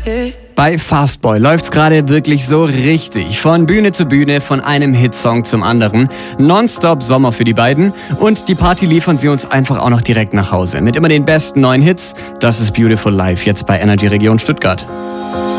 Bei Fastboy läuft's gerade wirklich so richtig. Von Bühne zu Bühne, von einem Hitsong zum anderen. Nonstop Sommer für die beiden. Und die Party liefern sie uns einfach auch noch direkt nach Hause. Mit immer den besten neuen Hits. Das ist Beautiful Life, jetzt bei Energy Region Stuttgart.